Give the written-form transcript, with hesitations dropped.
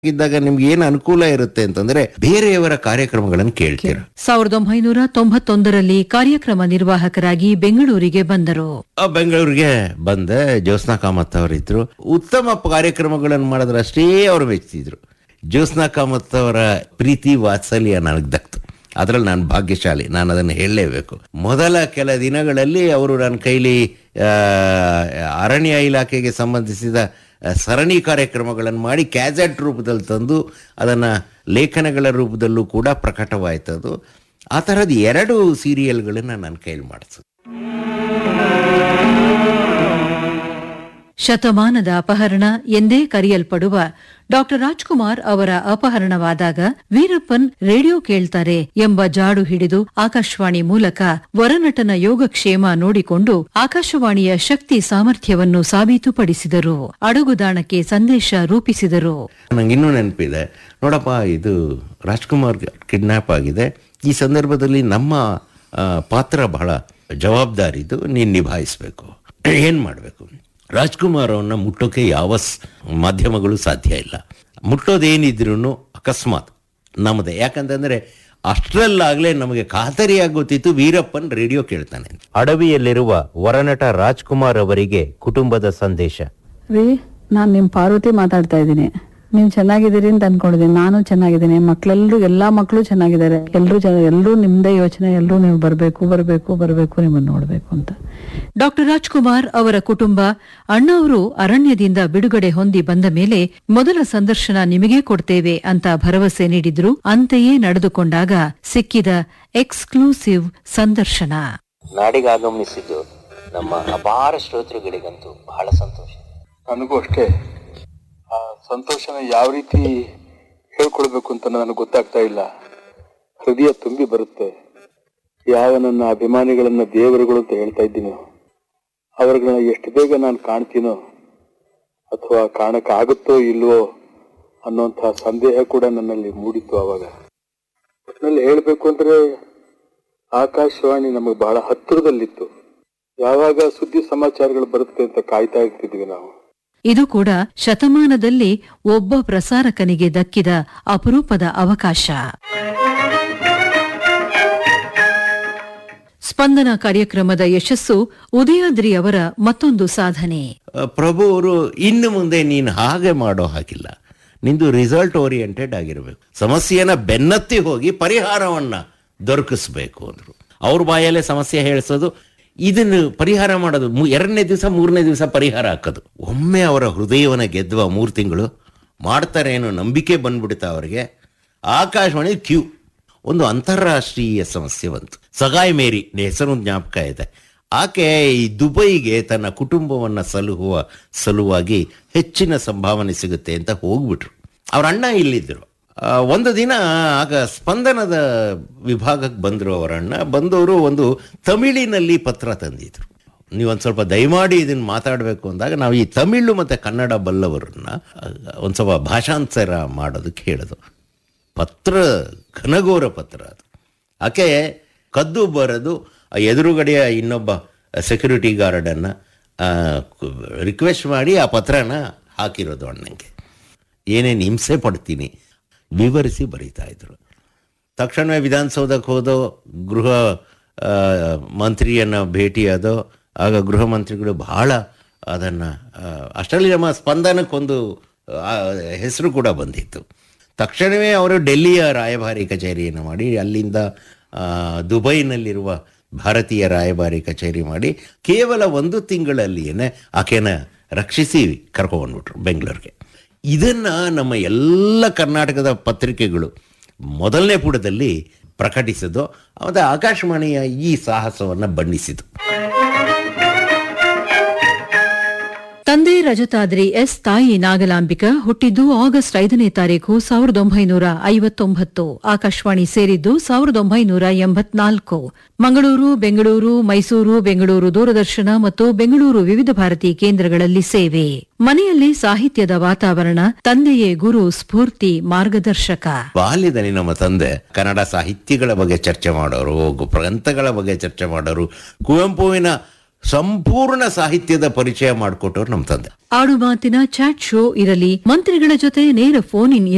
ಇದ್ದಾಗ ನಿಮ್ಗೆ ಏನು ಅನುಕೂಲ ಇರುತ್ತೆ ಅಂತಂದ್ರೆ ಬೇರೆಯವರ ಕಾರ್ಯಕ್ರಮಗಳನ್ನು ಕೇಳ್ತೀರ. 1991ರಲ್ಲಿ ಕಾರ್ಯಕ್ರಮ ನಿರ್ವಾಹಕರಾಗಿ ಬೆಂಗಳೂರಿಗೆ ಬಂದರು. ಬೆಂಗಳೂರಿಗೆ ಬಂದೆ. ಜ್ಯೋತ್ಸ್ನಾ ಕಾಮತ್ ಅವರಿದ್ರು. ಉತ್ತಮ ಕಾರ್ಯಕ್ರಮಗಳನ್ನು ಮಾಡಿದ್ರಷ್ಟೇ ಅವರು ಮೆಚ್ಚಿದ್ರು. ಜ್ಯೋತ್ಸ್ನಾ ಕಾಮತ್ ಅವರ ಪ್ರೀತಿ ವಾತ್ಸಲ್ಯ ನನಗೆ ದಕ್ತು. ಅದರಲ್ಲಿ ನಾನು ಭಾಗ್ಯಶಾಲಿ, ನಾನು ಅದನ್ನು ಹೇಳಲೇಬೇಕು. ಮೊದಲ ಕೆಲ ದಿನಗಳಲ್ಲಿ ಅವರು ನನ್ನ ಕೈಲಿ ಅರಣ್ಯ ಇಲಾಖೆಗೆ ಸಂಬಂಧಿಸಿದ ಸರಣಿ ಕಾರ್ಯಕ್ರಮಗಳನ್ನು ಮಾಡಿ ಕ್ಯಾಸೆಟ್ ರೂಪದಲ್ಲಿ ತಂದು ಅದನ್ನು ಲೇಖನಗಳ ರೂಪದಲ್ಲೂ ಕೂಡ ಪ್ರಕಟವಾಯ್ತದು. ಆ ಥರದ 2 ಸೀರಿಯಲ್ಗಳನ್ನು ನನ್ನ ಕೈಲಿ ಮಾಡಿಸೋದು. ಶತಮಾನದ ಅಪಹರಣ ಎಂದೇ ಕರೆಯಲ್ಪಡುವ ಡಾಕ್ಟರ್ ರಾಜ್ಕುಮಾರ್ ಅವರ ಅಪಹರಣವಾದಾಗ ವೀರಪ್ಪನ್ ರೇಡಿಯೋ ಕೇಳ್ತಾರೆ ಎಂಬ ಜಾಡು ಹಿಡಿದು ಆಕಾಶವಾಣಿ ಮೂಲಕ ವರನಟನ ಯೋಗಕ್ಷೇಮ ನೋಡಿಕೊಂಡು ಆಕಾಶವಾಣಿಯ ಶಕ್ತಿ ಸಾಮರ್ಥ್ಯವನ್ನು ಸಾಬೀತುಪಡಿಸಿದರು. ಅಡುಗುದಾಣಕ್ಕೆ ಸಂದೇಶ ರೂಪಿಸಿದರು. ನಂಗಿನ್ನೂ ನೆನಪಿದೆ, ನೋಡಪ್ಪ, ಇದು ರಾಜ್ಕುಮಾರ್ ಕಿಡ್ನಾಪ್ ಆಗಿದೆ. ಈ ಸಂದರ್ಭದಲ್ಲಿ ನಮ್ಮ ಪಾತ್ರ ಬಹಳ ಜವಾಬ್ದಾರಿದು, ನೀನು ನಿಭಾಯಿಸಬೇಕು. ಏನ್ ಮಾಡಬೇಕು? ರಾಜ್ಕುಮಾರ್ ಅವನ್ನ ಮುಟ್ಟೋಕೆ ಯಾವ ಮಾಧ್ಯಮಗಳು ಸಾಧ್ಯ ಇಲ್ಲ. ಮುಟ್ಟೋದೇನಿದ್ರು ಅಕಸ್ಮಾತ್ ನಮ್ಮದೇ. ಯಾಕಂತಂದ್ರೆ ಅಷ್ಟರಲ್ಲಾಗಲೇ ನಮಗೆ ಖಾತರಿಯಾಗಿ ಗೊತ್ತಿತ್ತು ವೀರಪ್ಪನ್ ರೇಡಿಯೋ ಕೇಳ್ತಾನೆ. ಅಡವಿಯಲ್ಲಿರುವ ವರನಟ ರಾಜ್ಕುಮಾರ್ ಅವರಿಗೆ ಕುಟುಂಬದ ಸಂದೇಶ. ರೀ, ನಾನು ನಿಮ್ಮ ಪಾರ್ವತಿ ಮಾತಾಡ್ತಾ ಇದ್ದೀನಿ. ನೀವು ಚೆನ್ನಾಗಿದ್ದೀರಿ ಅಂತ ಅನ್ಕೊಂಡಿದ್ದೀನಿ. ನಾನು ಚೆನ್ನಾಗಿದ್ದೀನಿ. ಮಕ್ಕಳೆಲ್ಲರೂ, ಎಲ್ಲಾ ಮಕ್ಕಳು ಚೆನ್ನಾಗಿದ್ದಾರೆ. ಎಲ್ಲರೂ ನಿಮ್ದೇ ಯೋಚನೆ. ಎಲ್ಲರೂ ನೀವು ಬರ್ಬೇಕು ನಿಮ್ಮನ್ನು ನೋಡ್ಬೇಕು ಅಂತ. ಡಾಕ್ಟರ್ ರಾಜ್ಕುಮಾರ್ ಅವರ ಕುಟುಂಬ ಅಣ್ಣವರು ಅರಣ್ಯದಿಂದ ಬಿಡುಗಡೆ ಹೊಂದಿ ಬಂದ ಮೇಲೆ ಮೊದಲ ಸಂದರ್ಶನ ನಿಮಗೇ ಕೊಡ್ತೇವೆ ಅಂತ ಭರವಸೆ ನೀಡಿದ್ರು. ಅಂತೆಯೇ ನಡೆದುಕೊಂಡಾಗ ಸಿಕ್ಕಿದ ಎಕ್ಸ್ಕ್ಲೂಸಿವ್ ಸಂದರ್ಶನ. ನಾಡಿಗಾಗಮಿಸಿದ್ದು ನಮ್ಮ ಅಪಾರ ಶ್ರೋತೃಗಳಿಗಂತೂ ಬಹಳ ಸಂತೋಷ. ನನಗೂ ಅಷ್ಟೇ. ಆ ಸಂತೋಷನ ಯಾವ ರೀತಿ ಹೇಳ್ಕೊಳ್ಬೇಕು ಅಂತ ನನಗೆ ಗೊತ್ತಾಗ್ತಾ ಇಲ್ಲ. ಹೃದಯ ತುಂಬಿ ಬರುತ್ತೆ. ಯಾವ ನನ್ನ ಅಭಿಮಾನಿಗಳನ್ನ ದೇವರುಗಳು ಅಂತ ಹೇಳ್ತಾ ಇದ್ದೀನೋ ಅವರುಗಳನ್ನ ಎಷ್ಟು ಬೇಗ ನಾನು ಕಾಣ್ತೀನೋ ಅಥವಾ ಕಾಣಕ್ಕಾಗುತ್ತೋ ಇಲ್ವೋ ಅನ್ನೋಂತಹ ಸಂದೇಹ ಕೂಡ ನನ್ನಲ್ಲಿ ಮೂಡಿತ್ತು. ಆವಾಗ ಒಟ್ಟಿನಲ್ಲಿ ಹೇಳ್ಬೇಕು ಅಂದ್ರೆ ಆಕಾಶವಾಣಿ ನಮಗೆ ಬಹಳ ಹತ್ತಿರದಲ್ಲಿತ್ತು. ಯಾವಾಗ ಸುದ್ದಿ ಸಮಾಚಾರಗಳು ಬರುತ್ತೆ ಅಂತ ಕಾಯ್ತಾ ಇರ್ತಿದ್ವಿ ನಾವು. ಇದು ಕೂಡ ಶತಮಾನದಲ್ಲಿ ಒಬ್ಬ ಪ್ರಸಾರಕನಿಗೆ ದಕ್ಕಿದ ಅಪರೂಪದ ಅವಕಾಶ. ಸ್ಪಂದನ ಕಾರ್ಯಕ್ರಮದ ಯಶಸ್ಸು ಉದಯಾದ್ರಿ ಅವರ ಮತ್ತೊಂದು ಸಾಧನೆ. ಪ್ರಭು ಅವರು ಇನ್ನು ಮುಂದೆ ನೀನು ಹಾಗೆ ಮಾಡೋ ಹಾಗಿಲ್ಲ, ನಿಂದು ರಿಸಲ್ಟ್ ಓರಿಯೆಂಟೆಡ್ ಆಗಿರಬೇಕು, ಸಮಸ್ಯೆಯನ್ನ ಬೆನ್ನತ್ತಿ ಹೋಗಿ ಪರಿಹಾರವನ್ನ ದೊರಕಿಸ್ಬೇಕು ಅಂದ್ರು. ಅವ್ರ ಬಾಯಲ್ಲೇ ಸಮಸ್ಯೆ ಹೇಳಿಸೋದು, ಇದನ್ನು ಪರಿಹಾರ ಮಾಡೋದು, 2ನೇ ದಿವಸ 3ನೇ ದಿವಸ ಪರಿಹಾರ ಹಾಕೋದು. ಒಮ್ಮೆ ಅವರ ಹೃದಯವನ್ನು ಗೆದ್ದುವ 3 ತಿಂಗಳು ಮಾಡ್ತಾರೆ ಅನ್ನೋ ನಂಬಿಕೆ ಬಂದ್ಬಿಡುತ್ತೆ ಅವರಿಗೆ. ಆಕಾಶವಾಣಿ ಕ್ಯೂ ಒಂದು ಅಂತಾರಾಷ್ಟ್ರೀಯ ಸಮಸ್ಯೆ ಬಂತು. ಸಗಾಯ್ ಮೇರಿ ಹೆಸರು ಜ್ಞಾಪಕ ಇದೆ. ಆಕೆ ಈ ದುಬೈಗೆ ತನ್ನ ಕುಟುಂಬವನ್ನು ಸಲಹುವ ಸಲುವಾಗಿ ಹೆಚ್ಚಿನ ಸಂಭಾವನೆ ಸಿಗುತ್ತೆ ಅಂತ ಹೋಗ್ಬಿಟ್ರು. ಅವ್ರ ಅಣ್ಣ ಇಲ್ಲಿದ್ದರು. ಒಂದು ದಿನ ಆಗ ಸ್ಪಂದನದ ವಿಭಾಗಕ್ಕೆ ಬಂದರು ಅವರ ಅಣ್ಣ. ಬಂದವರು ಒಂದು ತಮಿಳಿನಲ್ಲಿ ಪತ್ರ ತಂದಿದ್ರು. ನೀವೊಂದು ಸ್ವಲ್ಪ ದಯಮಾಡಿ ಇದನ್ನು ಮಾತಾಡಬೇಕು ಅಂದಾಗ ನಾವು ಈ ತಮಿಳು ಮತ್ತು ಕನ್ನಡ ಬಲ್ಲವರನ್ನ ಒಂದು ಸ್ವಲ್ಪ ಭಾಷಾಂತರ ಮಾಡೋದಕ್ಕೆ ಹೇಳಿದ್ರು. ಪತ್ರ ಘನಘೋರ ಪತ್ರ ಅದು. ಆಕೆ ಕದ್ದು ಬರೋದು ಎದುರುಗಡೆಯ ಇನ್ನೊಬ್ಬ ಸೆಕ್ಯೂರಿಟಿ ಗಾರ್ಡನ್ನು ರಿಕ್ವೆಸ್ಟ್ ಮಾಡಿ ಆ ಪತ್ರನ ಹಾಕಿರೋದು ಅಣ್ಣಂಗೆ. ಏನೇನು ಹಿಂಸೆ ಪಡ್ತೀನಿ ವಿವರಿಸಿ ಬರೀತಾ ಇದ್ರು. ತಕ್ಷಣವೇ ವಿಧಾನಸೌಧಕ್ಕೆ ಹೋದೋ, ಗೃಹ ಮಂತ್ರಿಯನ್ನು ಭೇಟಿಯಾದೋ. ಆಗ ಗೃಹ ಮಂತ್ರಿಗಳು ಬಹಳ ಅದನ್ನು, ಅಷ್ಟರಲ್ಲಿ ನಮ್ಮ ಸ್ಪಂದನಕ್ಕೊಂದು ಹೆಸರು ಕೂಡ ಬಂದಿತ್ತು. ತಕ್ಷಣವೇ ಅವರು ಡೆಲ್ಲಿಯ ರಾಯಭಾರಿ ಕಚೇರಿಯನ್ನು ಮಾಡಿ, ಅಲ್ಲಿಂದ ದುಬೈನಲ್ಲಿರುವ ಭಾರತೀಯ ರಾಯಭಾರಿ ಕಚೇರಿ ಮಾಡಿ ಕೇವಲ 1 ತಿಂಗಳಲ್ಲಿಯೇ ಆಕೆನ ರಕ್ಷಿಸಿ ಕರ್ಕೊಂಡ್ಬಿಟ್ರು ಬೆಂಗಳೂರಿಗೆ. ಇದನ್ನು ನಮ್ಮ ಎಲ್ಲ ಕರ್ನಾಟಕದ ಪತ್ರಿಕೆಗಳು ಮೊದಲನೇ ಪುಟದಲ್ಲಿ ಪ್ರಕಟಿಸಿದ್ದು. ಮತ್ತು ಆಕಾಶವಾಣಿಯ ಈ ಸಾಹಸವನ್ನು ಬಣ್ಣಿಸಿತು. ತಂದೆ ರಜತಾದ್ರಿ ಎಸ್, ತಾಯಿ ನಾಗಲಾಂಬಿಕಾ. ಹುಟ್ಟಿದ್ದು ಆಗಸ್ಟ್ 5ನೇ ತಾರೀಖು 1959. ಆಕಾಶವಾಣಿ ಸೇರಿದ್ದು 1984. ಮಂಗಳೂರು, ಬೆಂಗಳೂರು, ಮೈಸೂರು, ಬೆಂಗಳೂರು ದೂರದರ್ಶನ ಮತ್ತು ಬೆಂಗಳೂರು ವಿವಿಧ ಭಾರತಿ ಕೇಂದ್ರಗಳಲ್ಲಿ ಸೇವೆ. ಮನೆಯಲ್ಲಿ ಸಾಹಿತ್ಯದ ವಾತಾವರಣ. ತಂದೆಯೇ ಗುರು, ಸ್ಫೂರ್ತಿ, ಮಾರ್ಗದರ್ಶಕ. ಬಾಲ್ಯದಲ್ಲಿ ನಮ್ಮ ತಂದೆ ಕನ್ನಡ ಸಾಹಿತ್ಯಗಳ ಬಗ್ಗೆ ಚರ್ಚೆ ಮಾಡೋರು, ಗ್ರಂಥಗಳ ಬಗ್ಗೆ ಚರ್ಚೆ ಮಾಡೋರು, ಕುವೆಂಪುವಿನ ಸಂಪೂರ್ಣ ಸಾಹಿತ್ಯದ ಪರಿಚಯ ಮಾಡಿಕೊಟ್ಟವ್ರು ನಮ್ಮ ತಂದೆ. ಆಡು ಮಾತಿನ ಚಾಟ್ ಶೋ ಇರಲಿ, ಮಂತ್ರಿಗಳ ಜೊತೆ ನೇರ ಫೋನ್ ಇನ್